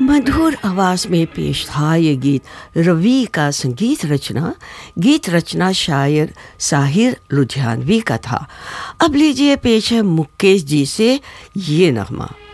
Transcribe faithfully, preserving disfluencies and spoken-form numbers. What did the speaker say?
मधुर आवाज़ में पेश था ये गीत। रवि का संगीत रचना, गीत रचना शायर साहिर लुधियानवी का था। अब लीजिए पेश है मुकेश जी से ये नगमा।